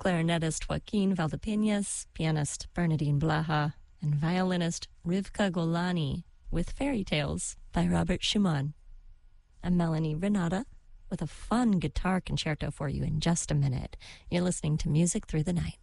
clarinetist Joaquin Valdepeñas, pianist Bernadine Blaha, and violinist Rivka Golani with Fairy Tales by Robert Schumann. I'm Melanie Renata with a fun guitar concerto for you in just a minute. You're listening to Music Through the Night.